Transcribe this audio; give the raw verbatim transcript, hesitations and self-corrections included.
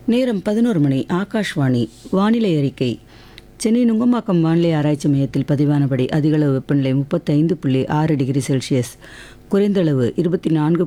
நேரம் பதினோரு மணி. ஆகாஷ்வாணி வானிலை அறிக்கை. சென்னை நுங்கம்பாக்கம் வானிலை ஆராய்ச்சி மையத்தில் பதிவானபடி அதிகளவு வெப்பநிலை முப்பத்தைந்து புள்ளி ஆறு டிகிரி செல்சியஸ், குறைந்தளவு இருபத்தி நான்கு